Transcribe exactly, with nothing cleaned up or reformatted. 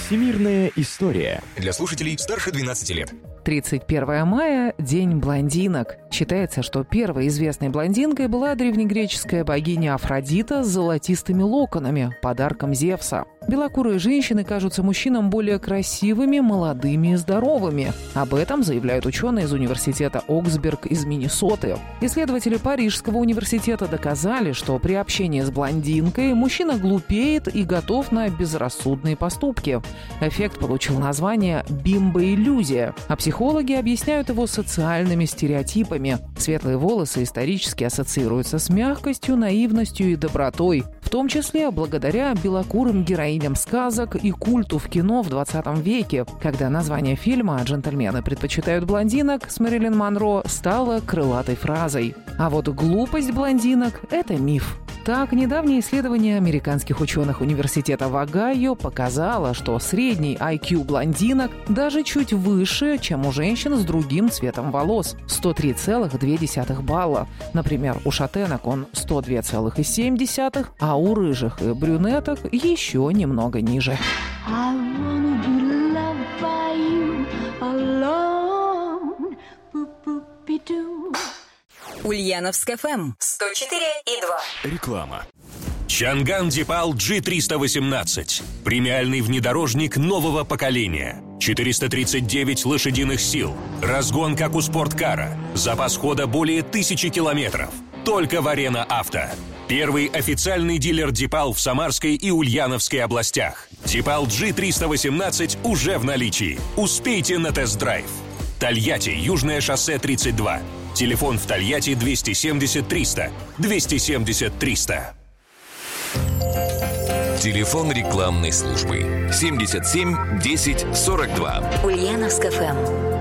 Всемирная история. Для слушателей старше двенадцати лет. тридцать первое мая – День блондинок. Считается, что первой известной блондинкой была древнегреческая богиня Афродита с золотистыми локонами, подарком Зевса. Белокурые женщины кажутся мужчинам более красивыми, молодыми и здоровыми. Об этом заявляют ученые из университета Оксберг из Миннесоты. Исследователи Парижского университета доказали, что при общении с блондинкой мужчина глупеет и готов на безрассудные поступки. Эффект получил название «бимбоиллюзия», а психологи объясняют его социальными стереотипами. Светлые волосы исторически ассоциируются с мягкостью, наивностью и добротой, в том числе благодаря белокурым героиням сказок и культу в кино в двадцатом веке, когда название фильма «Джентльмены предпочитают блондинок» с Мэрилин Монро стало крылатой фразой. А вот глупость блондинок – это миф. Так, недавнее исследование американских ученых университета в Огайо показало, что средний ай кью блондинок даже чуть выше, чем у женщин с другим цветом волос – сто три целых две десятых балла. Например, у шатенок он сто два целых семь десятых, а у рыжих и брюнеток еще немного ниже. Ульяновск эф эм сто четыре и два. Реклама. Чанган Дипал джи триста восемнадцать. Премиальный внедорожник нового поколения. четыреста тридцать девять лошадиных сил. Разгон, как у спорткара. Запас хода более тысячи километров. Только в Арена Авто. Первый официальный дилер Дипал в Самарской и Ульяновской областях. Дипал джи триста восемнадцать уже в наличии. Успейте на тест-драйв. Тольятти, Южное шоссе тридцать два. Телефон в Тольятти двести семьдесят триста. двести семьдесят триста. Телефон рекламной службы семьдесят семь десять сорок два. Ульяновск эф эм.